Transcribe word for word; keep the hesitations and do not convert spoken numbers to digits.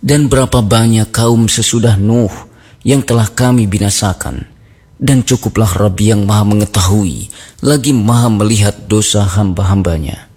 Dan berapa banyak kaum sesudah Nuh yang telah kami binasakan. Dan cukuplah Rabb yang maha mengetahui, lagi maha melihat dosa hamba-hambanya.